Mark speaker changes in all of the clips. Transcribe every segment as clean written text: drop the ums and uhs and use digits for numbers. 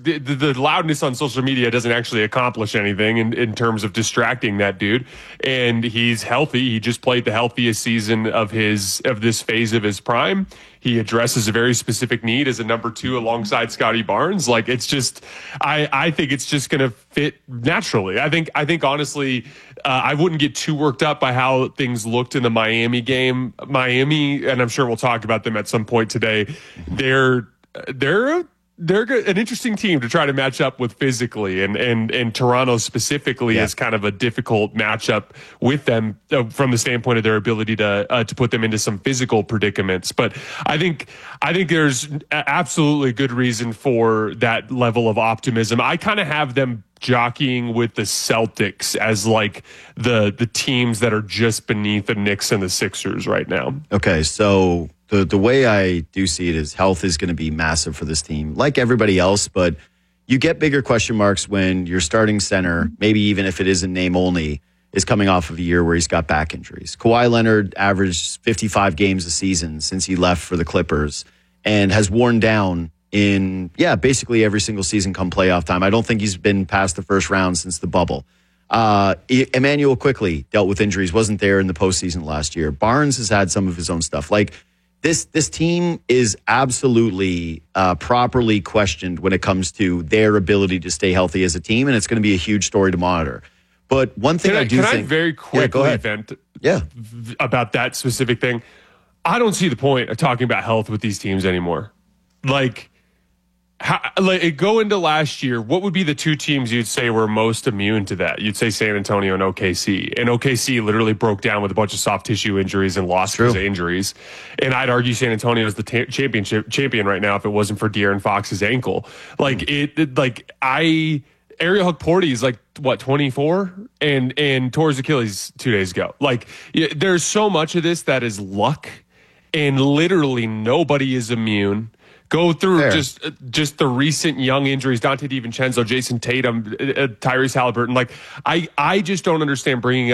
Speaker 1: the loudness on social media doesn't actually accomplish anything in terms of distracting that dude. And he's healthy. He just played the healthiest season of this phase of his prime. He addresses a very specific need as a number 2 alongside Scotty Barnes. Like, it's just, I think it's just going to fit naturally. I think honestly, I wouldn't get too worked up by how things looked in the Miami game. Miami, and I'm sure we'll talk about them at some point today. They're an interesting team to try to match up with physically, and Toronto specifically is kind of a difficult matchup with them from the standpoint of their ability to put them into some physical predicaments. But I think there's absolutely good reason for that level of optimism. I kind of have them jockeying with the Celtics as like the teams that are just beneath the Knicks and the Sixers right now.
Speaker 2: Okay, so the way I do see it is health is going to be massive for this team, like everybody else, but you get bigger question marks when your starting center, maybe even if it isn't name only, is coming off of a year where he's got back injuries. Kawhi Leonard averaged 55 games a season since he left for the Clippers and has worn down in, basically every single season come playoff time. I don't think he's been past the first round since the bubble. Emmanuel quickly dealt with injuries, wasn't there in the postseason last year. Barnes has had some of his own stuff. Like, This team is absolutely properly questioned when it comes to their ability to stay healthy as a team, and it's going to be a huge story to monitor. But one thing
Speaker 1: can I very quickly vent about that specific thing? I don't see the point of talking about health with these teams anymore. Go into last year, what would be the 2 teams you'd say were most immune to that? You'd say San Antonio and OKC. And OKC literally broke down with a bunch of soft tissue injuries and lost his injuries. And I'd argue San Antonio is the champion right now if it wasn't for De'Aaron Fox's ankle. Ariel Hukporti is 24 and tore his Achilles 2 days ago. There's so much of this that is luck, and literally nobody is immune. Go through just the recent young injuries: Dante DiVincenzo, Jason Tatum, Tyrese Halliburton. I just don't understand bringing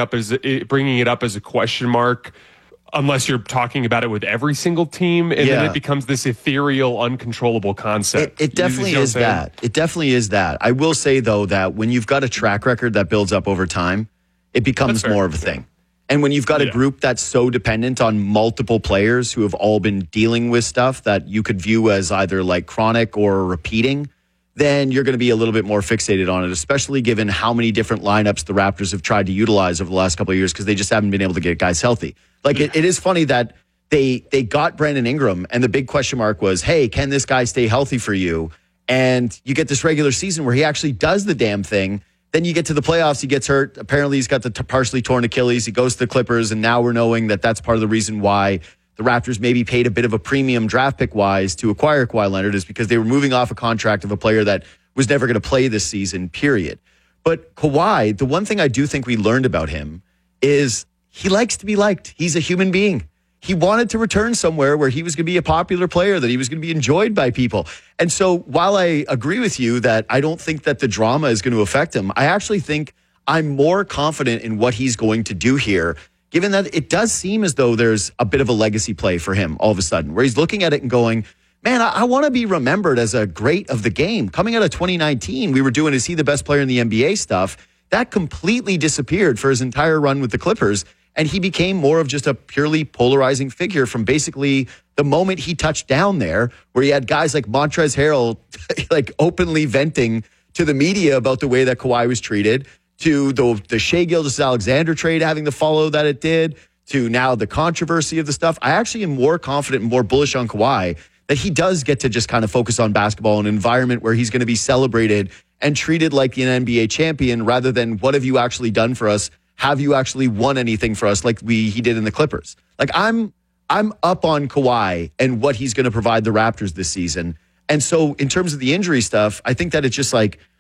Speaker 1: it up as a question mark, unless you're talking about it with every single team, and then it becomes this ethereal, uncontrollable concept.
Speaker 2: It definitely is that. It definitely is that. I will say though that when you've got a track record that builds up over time, it becomes more of a thing. And when you've got a group that's so dependent on multiple players who have all been dealing with stuff that you could view as either like chronic or repeating, then you're going to be a little bit more fixated on it, especially given how many different lineups the Raptors have tried to utilize over the last couple of years because they just haven't been able to get guys healthy. It is funny that they got Brandon Ingram, and the big question mark was, hey, can this guy stay healthy for you? And you get this regular season where he actually does the damn thing. Then you get to the playoffs, he gets hurt. Apparently, he's got the partially torn Achilles. He goes to the Clippers, and now we're knowing that that's part of the reason why the Raptors maybe paid a bit of a premium draft pick-wise to acquire Kawhi Leonard, is because they were moving off a contract of a player that was never going to play this season, period. But Kawhi, the one thing I do think we learned about him is he likes to be liked. He's a human being. He wanted to return somewhere where he was going to be a popular player, that he was going to be enjoyed by people. And so while I agree with you that I don't think that the drama is going to affect him, I actually think I'm more confident in what he's going to do here, given that it does seem as though there's a bit of a legacy play for him all of a sudden, where he's looking at it and going, man, I want to be remembered as a great of the game. Coming out of 2019, we were doing, is he the best player in the NBA stuff? That completely disappeared for his entire run with the Clippers. And he became more of just a purely polarizing figure from basically the moment he touched down there, where he had guys like Montrezl Harrell openly venting to the media about the way that Kawhi was treated, to the Shai Gilgeous-Alexander trade having the follow that it did, to now the controversy of the stuff. I actually am more confident and more bullish on Kawhi that he does get to just kind of focus on basketball in an environment where he's going to be celebrated and treated like an NBA champion, rather than what have you actually done for us? Have you actually won anything for us like he did in the Clippers? I'm up on Kawhi and what he's going to provide the Raptors this season. And so in terms of the injury stuff, I think that it's just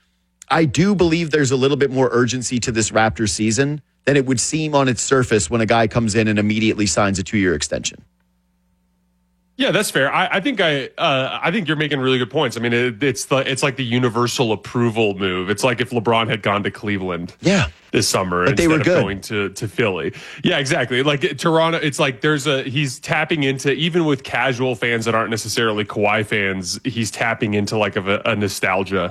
Speaker 2: I do believe there's a little bit more urgency to this Raptors season than it would seem on its surface when a guy comes in and immediately signs a 2-year extension.
Speaker 1: Yeah, that's fair. I think you're making really good points. I mean, it's like the universal approval move. It's like if LeBron had gone to Cleveland this summer instead of going to Philly. Yeah, exactly. Like Toronto, it's like he's tapping into, even with casual fans that aren't necessarily Kawhi fans, he's tapping into a nostalgia